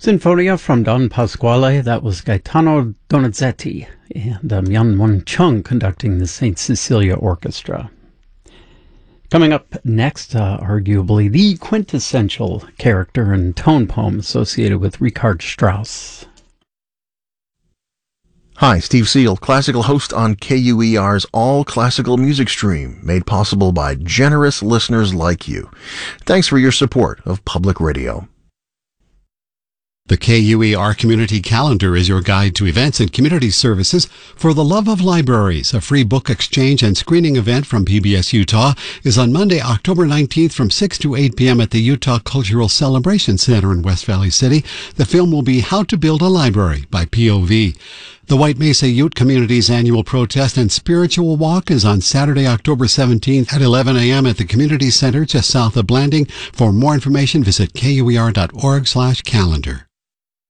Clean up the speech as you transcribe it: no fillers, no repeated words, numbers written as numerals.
Sinfonia from Don Pasquale, that was Gaetano Donizetti, and Myung Won Chung conducting the St. Cecilia Orchestra. Coming up next, arguably the quintessential character and tone poem associated with Richard Strauss. Hi, Steve Seal, classical host on KUER's All Classical Music Stream, made possible by generous listeners like you. Thanks for your support of public radio. The KUER Community Calendar is your guide to events and community services for the love of libraries. A free book exchange and screening event from PBS Utah is on Monday, October 19th from 6 to 8 p.m. at the Utah Cultural Celebration Center in West Valley City. The film will be How to Build a Library by POV. The White Mesa Ute Community's annual protest and spiritual walk is on Saturday, October 17th at 11 a.m. at the Community Center just south of Blanding. For more information, visit KUER.org/calendar.